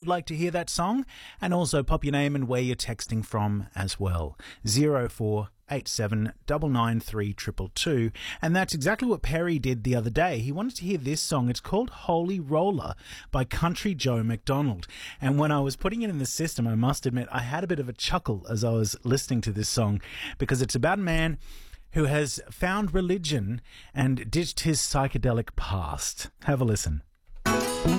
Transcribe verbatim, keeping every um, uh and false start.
like to hear that song, and also pop your name and where you're texting from as well. zero four eight seven nine nine three two two two. And that's exactly what Perry did the other day. He wanted to hear this song. It's called Holy Roller by Country Joe McDonald. And when I was putting it in the system, I must admit I had a bit of a chuckle as I was listening to this song, because it's about a man who has found religion and ditched his psychedelic past. Have a listen.